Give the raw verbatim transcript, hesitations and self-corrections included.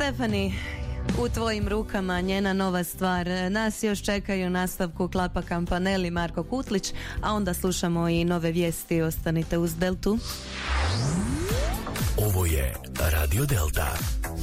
Stefani, u tvojim rukama njena nova stvar. Nas još čekaju u nastavku Klapa Campanelli, Marko Kutlić, a onda slušamo i nove vijesti. Ostanite uz Deltu. Ovo je Radio Delta.